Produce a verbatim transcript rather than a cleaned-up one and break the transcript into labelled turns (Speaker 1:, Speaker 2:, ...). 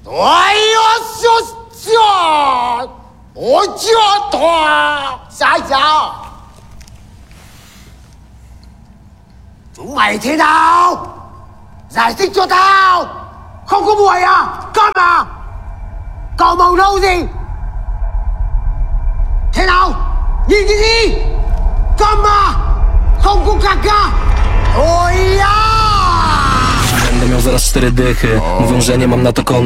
Speaker 1: 哎呀，小小，我叫他傻小，chúng mày thế nào? Giải thích cho tao. Không có muội à? Câm à? Cậu màu nâu gì? Thế nào? Nhìn cái gì? Câm à? Không có cà ca. Ôi à!
Speaker 2: Będę miał zaraz cztery dychy. Mówią, że nie mam na to konta.